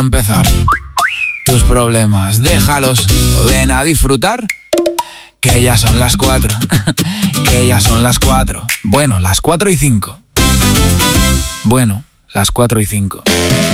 Empezar. Tus problemas, déjalos, ven a disfrutar. Que ya son las 4. Que ya son las 4. Bueno, las 4:05. Bueno, las 4:05.